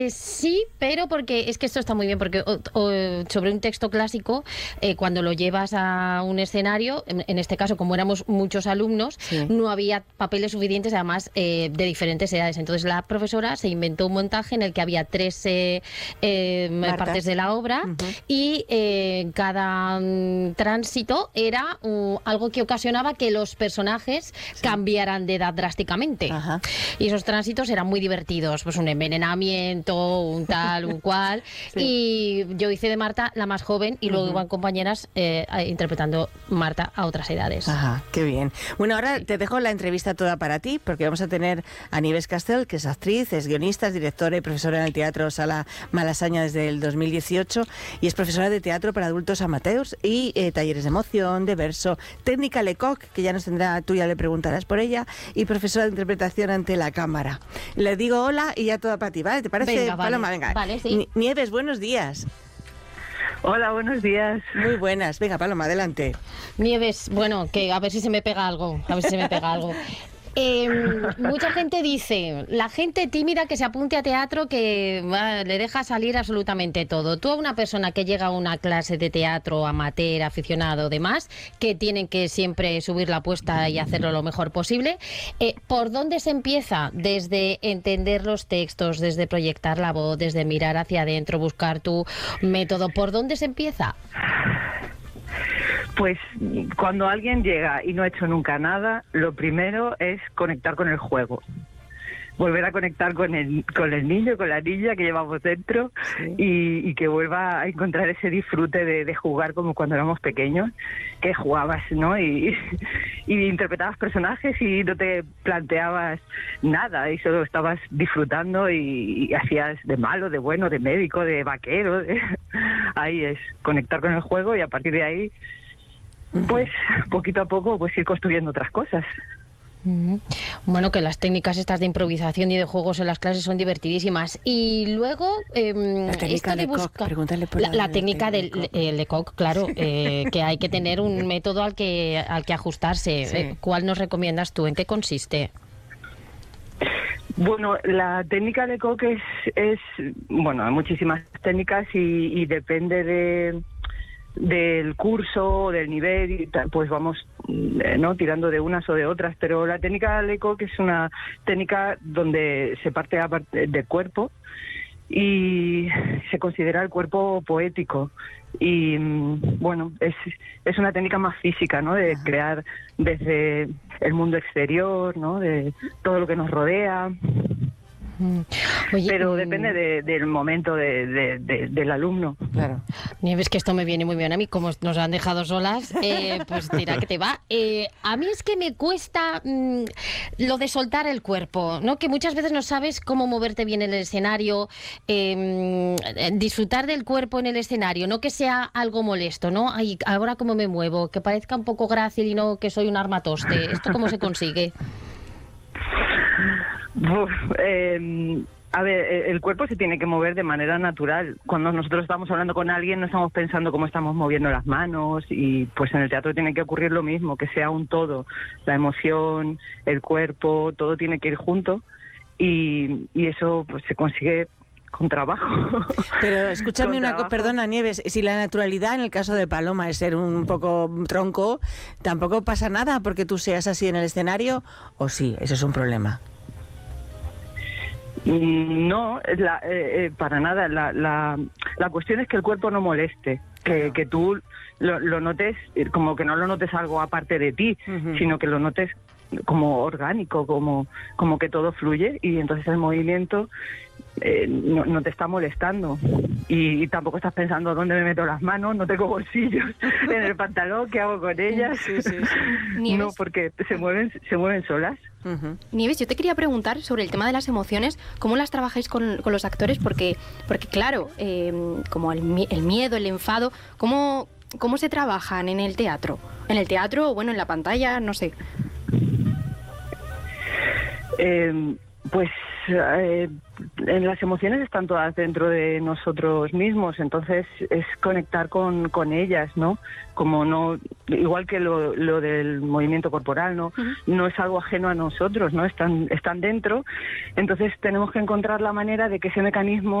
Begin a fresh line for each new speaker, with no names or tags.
Sí, pero porque es que esto está muy bien, porque sobre un texto clásico, cuando lo llevas a un escenario, en este caso, como éramos muchos alumnos,
Sí.
no había papeles suficientes, además de diferentes edades. Entonces la profesora se inventó un montaje en el que había 3 partes de la obra, y cada tránsito era algo que ocasionaba que los personajes cambiaran de edad drásticamente.
Ajá.
Y esos tránsitos eran muy divertidos, pues un envenenamiento, un tal, un cual. Y yo hice de Marta la más joven, y luego iban compañeras interpretando Marta a otras edades.
Ajá, qué bien. Bueno, ahora te dejo la entrevista toda para ti, porque vamos a tener a Nieves Castel, que es actriz, es guionista, es directora y profesora en el Teatro Sala Malasaña desde el 2018, y es profesora de teatro para adultos amateurs y talleres de emoción, de verso, técnica Lecoq, que ya nos tendrá, tú ya le preguntarás por ella, y profesora de interpretación ante la cámara. Le digo hola y ya toda para ti, ¿vale? ¿Te parece?
Venga,
Paloma, venga.
Vale, sí.
Nieves, buenos días.
Hola, buenos días.
Muy buenas. Venga, Paloma, adelante.
Nieves, bueno, que a ver si se me pega algo, mucha gente dice, la gente tímida que se apunte a teatro, que le deja salir absolutamente todo. Tú, a una persona que llega a una clase de teatro amateur, aficionado, demás, que tienen que siempre subir la apuesta y hacerlo lo mejor posible, ¿por dónde se empieza? Desde entender los textos, desde proyectar la voz, desde mirar hacia adentro, buscar tu método. ¿Por dónde se empieza?
Pues cuando alguien llega y no ha hecho nunca nada, lo primero es conectar con el juego. Volver a conectar con el niño, con la niña que llevamos dentro, y que vuelva a encontrar ese disfrute de jugar como cuando éramos pequeños, que jugabas, ¿no? Y interpretabas personajes y no te planteabas nada, y solo estabas disfrutando y hacías de malo, de bueno, de médico, de vaquero. Ahí es conectar con el juego, y a partir de ahí, pues poquito a poco, pues ir construyendo otras cosas.
Bueno, que las técnicas estas de improvisación y de juegos en las clases son divertidísimas. Y luego
la técnica Lecoq, pregúntale por
la técnica del Lecoq, claro, que hay que tener un método al que ajustarse.
Sí.
¿Cuál nos recomiendas tú? ¿En qué consiste?
Bueno, la técnica Lecoq es bueno, hay muchísimas técnicas y depende del curso, del nivel, y pues vamos no tirando de unas o de otras, pero la técnica Lecoq es una técnica donde se parte del cuerpo y se considera el cuerpo poético, y bueno, es una técnica más física, ¿no? De crear desde el mundo exterior, ¿no? De todo lo que nos rodea.
Oye,
pero depende del momento del alumno.
Claro.
Nieves, que esto me viene muy bien a mí, como nos han dejado solas, pues tira que te va. A mí es que me cuesta lo de soltar el cuerpo, ¿no? Que muchas veces no sabes cómo moverte bien en el escenario, disfrutar del cuerpo en el escenario, no que sea algo molesto, ¿no? Ay, ahora cómo me muevo, que parezca un poco grácil y no que soy un armatoste. ¿Esto cómo se consigue?
A ver, el cuerpo se tiene que mover de manera natural. Cuando nosotros estamos hablando con alguien, no estamos pensando cómo estamos moviendo las manos, y pues en el teatro tiene que ocurrir lo mismo, que sea un todo. La emoción, el cuerpo, todo tiene que ir junto, y eso pues se consigue con trabajo.
Pero escúchame una cosa, perdona, Nieves, si la naturalidad en el caso de Paloma es ser un poco tronco, tampoco pasa nada porque tú seas así en el escenario, ¿o sí? Eso es un problema.
No, para nada. La cuestión es que el cuerpo no moleste, que tú lo notes, como que no lo notes algo aparte de ti, sino que lo notes como orgánico, como que todo fluye, y entonces el movimiento no te está molestando, y tampoco estás pensando dónde me meto las manos, no tengo bolsillos en el pantalón, ¿qué hago con ellas?
Sí.
No, porque se mueven solas.
Nieves, yo te quería preguntar sobre el tema de las emociones, ¿cómo las trabajáis con los actores? Porque claro, como el miedo, el enfado, ¿cómo se trabajan en el teatro? En el teatro o bueno, en la pantalla, no sé.
Pues en las emociones están todas dentro de nosotros mismos, entonces es conectar con ellas, ¿no? Como no, igual que lo del movimiento corporal, ¿no? No es algo ajeno a nosotros, ¿no? Están dentro, entonces tenemos que encontrar la manera de que ese mecanismo